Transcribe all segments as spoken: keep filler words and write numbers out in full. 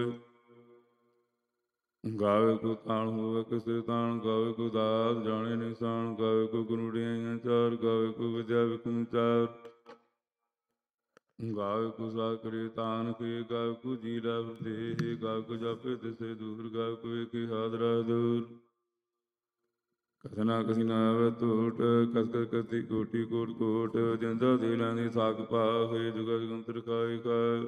ਗਾਵੇ ਕੋ ਤਾਣ ਹੋਵੇ ਕਿਸੇ ਤਾਣ, ਗਾਵੇ ਕੋ ਦਾਤ ਜਾਣੇ ਨਿਸ਼ਾਨ, ਗਾਵੇ ਕੋ ਗੁਰੂ ਵਡਿਆਈਆਂ ਚਾਰ, ਗਾਵੇ ਕੋ ਵਿਦਿਆ ਵਿਖਮ ਚਾਰ, ਗਾਵੇ ਕੋ ਸਾ ਕਰੇ ਤਾਨ ਕੇ, ਗਾਵੇ ਕੋ ਜੀ ਲਾ ਦੇ, ਗਾਵੇ ਕੋ ਜਾਪੇ ਤਿਸੇ ਦੂਰ, ਗਾਵੇ ਕੋ ਵੇਖੇ ਹਾਦਰਾ ਦੂਰ। ਕਥਨਾ ਕਸੀ ਨਾ ਆਵੇ ਟੋਟ, ਕਸ ਕਸ ਕਤੀ ਕੋਟੀ ਕੋਟ ਕੋਟ, ਜਿੰਦਾ ਦੇ ਲੈਂਦੀ ਸਾਖ ਪਾ, ਹੋਏ ਜੁਗਾ ਜਗੰਤਰ ਖਾਏ ਖਾਏ।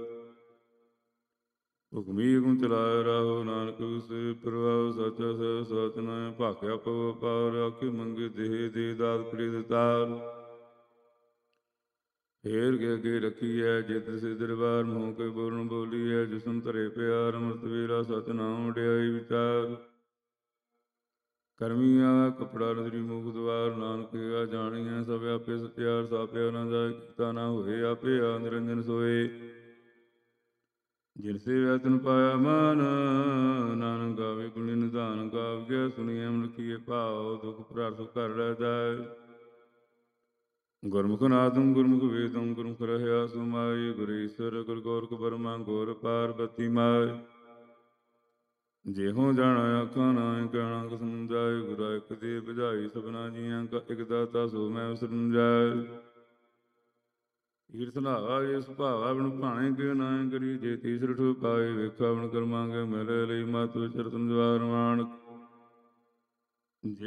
ਹੁਕਮੀ ਹੁਕਮ ਚਲਾਏ ਰਾਹੋ, ਨਾਨਕ ਸੇ ਪ੍ਰਭਾਵ ਸਾਚਾ ਸਹਿ ਸਤਿ ਭਾਖਿਆ ਪਵ ਪਾਰ, ਆਖੇ ਮੰਗੇ ਦੇਹ ਦੇ ਦਾਤ ਕਰੇ ਦਤਾਰ। ਫੇਰ ਕੇ ਅੱਗੇ ਰੱਖੀ ਹੈ ਜਿਤ ਸੇ ਦਰਬਾਰ, ਮੂੰਹ ਕੇ ਬੋਲਣ ਬੋਲੀ ਹੈ ਜਿਸਮ ਧਰੇ ਪਿਆਰ, ਅੰਮ੍ਰਿਤ ਵੇਲਾ ਸਤਿਨਾਮ ਵਡਿਆਈ ਵਿਚਾਰ। ਕਰਮੀ ਆਵਾ ਕਪੜਾ ਨਦਰੀ ਮੁਖ ਦਵਾਰ, ਨਾਨਕ ਆ ਜਾਣੀਐ ਸਭ ਆਪੇ ਸਤਿਆਰ, ਸਾਪਿਆ ਨਾ ਜਾਏ ਕੀਤਾ ਨਾ ਹੋਏ, ਆਪੇ ਆ ਨਿਰੰਜਨ ਸੋਏ। ਜਿਨ ਸੇਵਿਆ ਤਿਨ ਪਾਇਆ ਮਾਨ, ਨਾਨਕ ਗਾਵੇ ਗੁਣੀ ਨਿਧਾਨ, ਗਾਵੀਐ ਸੁਣੀਐ ਮਨੁਖੀਏ ਭਾਵ, ਦੁਖ ਭਰਾਰ ਸੁਖ ਘਰ ਰਹਿ ਜਾਏ। ਗੁਰਮੁਖ ਨਾਦੰ ਗੁਰਮੁਖ ਵੇਦੰ, ਗੁਰਮੁਖ ਰਹਿਆ ਸੁਮਾਈ, ਗੁਰ ਈਸਰ ਗੁਰ ਗੋਰਖ ਬਰਮਾ ਗੁਰ ਪਾਰਬਤੀ ਮਾਈ। ਜਿਹੋ ਜਾਣਾ ਆਖਾਂ ਨਾਇ, ਕਹਿਣਾ ਕੋ ਸਮਝਾਏ, ਗੁਰਾ ਇਕ ਦੇ ਬੁਝਾਈ, ਸਭਨਾ ਜੀਆਂ ਕਾ ਇਕ ਦਾਤਾ ਸੋ ਮੈਂ ਵਿਸਰਨ ਜਾਏ। ਈਰਤ ਨਾਵਾ ਜੇ ਸੁਭਾਵਾ ਬਿਨ ਭਾਣੇ ਕੇ ਨਾਇ ਕਰੀ, ਜੇ ਤੀਸਰ ਠੋ ਪਾਏ ਵੇਖਾ ਬਿਨ ਕਰਮਾਂ ਕੇ ਮਿਲੇ ਲਈ, ਮਤ ਵਿਚਰਤਨ ਜਵਾਰ ਮਾਨਕ।